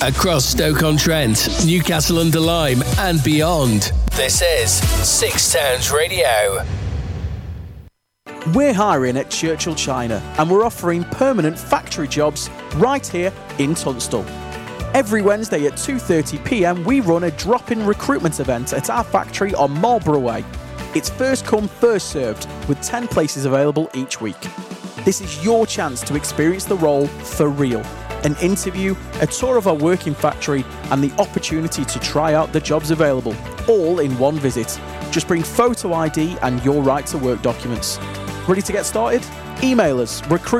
across Stoke-on-Trent, Newcastle-under-Lyme and beyond. This is Six Towns Radio. We're hiring at Churchill China and we're offering permanent factory jobs right here in Tunstall. Every Wednesday at 2:30pm we run a drop-in recruitment event at our factory on Marlborough Way. It's first come, first served, with 10 places available each week. This is your chance to experience the role for real. An interview, a tour of our working factory and the opportunity to try out the jobs available, all in one visit. Just bring photo ID and your right to work documents. Ready to get started? Email us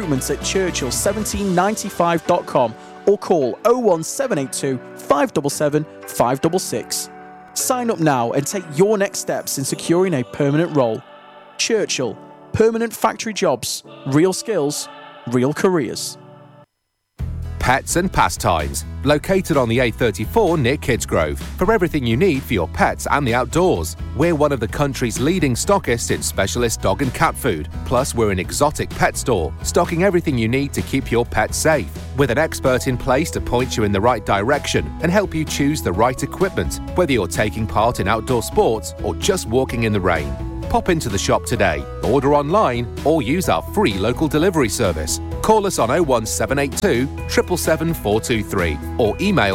recruitment@churchill1795.com or call 01782 577 566. Sign up now and take your next steps in securing a permanent role. Churchill, permanent factory jobs, real skills, real careers. Pets and Pastimes, located on the A34 near Kidsgrove, for everything you need for your pets and the outdoors. We're one of the country's leading stockists in specialist dog and cat food. Plus, we're an exotic pet store, stocking everything you need to keep your pets safe, with an expert in place to point you in the right direction and help you choose the right equipment, whether you're taking part in outdoor sports or just walking in the rain. Pop into the shop today, order online or use our free local delivery service. Call us on 01782 777 423 or email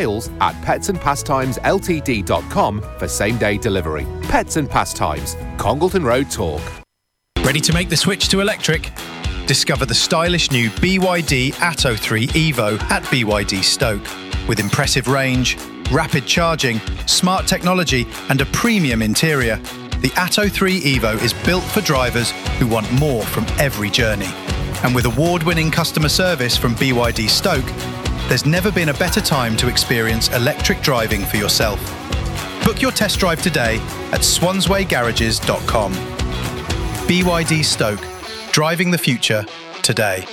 sales@petsandpastimesLTD.com for same-day delivery. Pets and Pastimes, Congleton Road Talk. Ready to make the switch to electric? Discover the stylish new BYD Atto 3 Evo at BYD Stoke. With impressive range, rapid charging, smart technology and a premium interior, the Atto 3 Evo is built for drivers who want more from every journey. And with award-winning customer service from BYD Stoke, there's never been a better time to experience electric driving for yourself. Book your test drive today at swanswaygarages.com. BYD Stoke, driving the future today.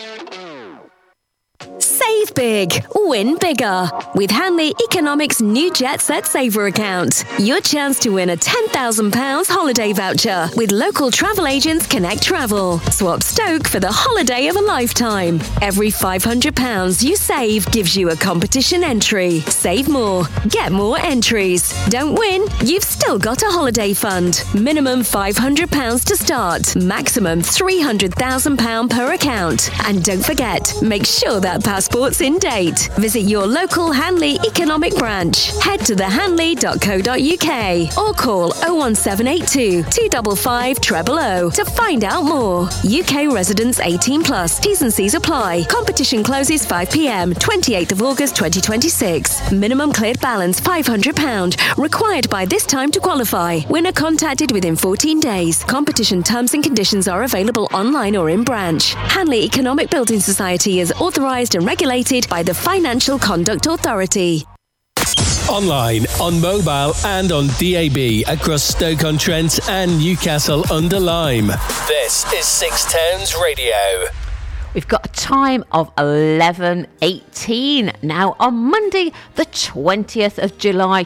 Save big, win bigger. With Hanley Economics' new Jet Set Saver account. Your chance to win a £10,000 holiday voucher with local travel agents Connect Travel. Swap Stoke for the holiday of a lifetime. Every £500 you save gives you a competition entry. Save more, get more entries. Don't win, you've still got a holiday fund. Minimum £500 to start. Maximum £300,000 per account. And don't forget, make sure that passport's in date. Visit your local Hanley Economic branch. Head to thehanley.co.uk or call 01782 255 000 to find out more. UK residents 18 plus. T's and C's apply. Competition closes 5pm, 28th of August 2026. Minimum cleared balance £500. Required by this time to qualify. Winner contacted within 14 days. Competition terms and conditions are available online or in branch. Hanley Economic Building Society is authorised and regulated by the Financial Conduct Authority. Online, on mobile and on DAB across Stoke-on-Trent and Newcastle-under-Lyme. This is Six Towns Radio. We've got a time of 11:18 now on Monday, the 20th of July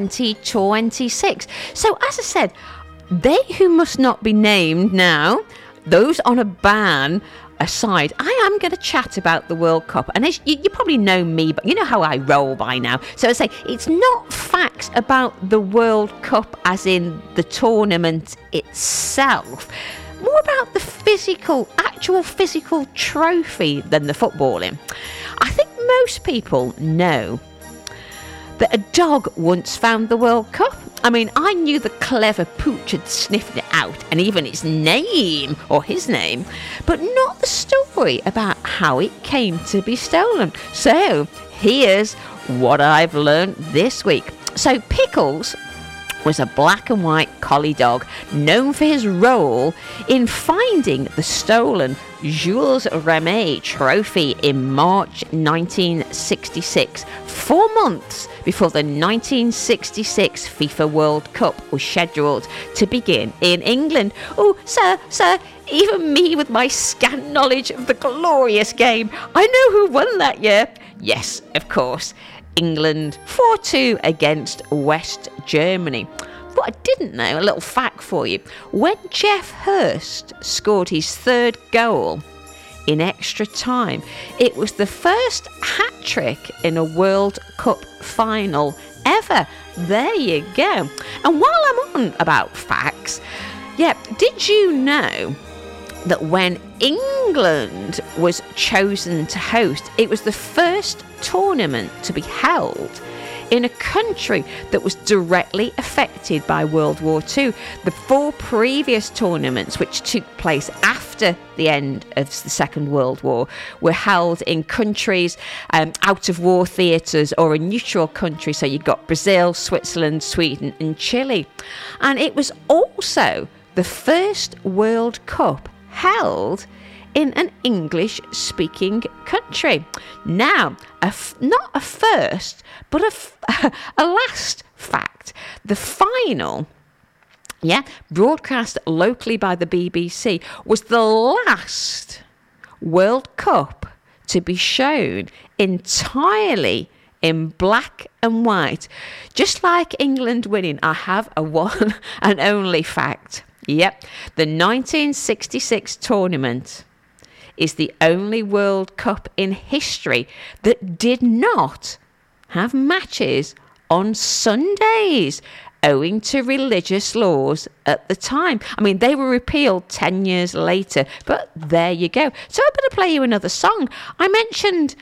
2026. So as I said, they who must not be named now, those on a ban aside, I am going to chat about the World Cup. And as you probably know me, but you know how I roll by now. So I say it's not facts about the World Cup as in the tournament itself. More about the actual physical trophy than the footballing. I think most people know that a dog once found the World Cup. I mean, I knew the clever pooch had sniffed it out, and even its name, or his name, but not the story about how it came to be stolen. So, here's what I've learned this week. So, Pickles was a black and white collie dog known for his role in finding the stolen Jules Rimet trophy in March 1966, 4 months before the 1966 FIFA World Cup was scheduled to begin in England. Oh, sir, even me with my scant knowledge of the glorious game, I know who won that year. Yes, of course, England 4-2 against West Germany. What I didn't know, a little fact for you, when Jeff Hurst scored his third goal in extra time. It was the first hat-trick in a World Cup final ever. There you go. And while I'm on about facts, did you know that when England was chosen to host, it was the first tournament to be held in a country that was directly affected by World War II. The 4 previous tournaments, which took place after the end of the Second World War, were held in countries out of war theatres or a neutral country. So you got Brazil, Switzerland, Sweden and Chile. And it was also the first World Cup held in an English-speaking country. Now, not a first, but a last fact. The final, broadcast locally by the BBC, was the last World Cup to be shown entirely in black and white. Just like England winning, I have a one and only fact. Yep, the 1966 tournament is the only World Cup in history that did not have matches on Sundays, owing to religious laws at the time. I mean, they were repealed 10 years later, but there you go. So I better play you another song. I mentioned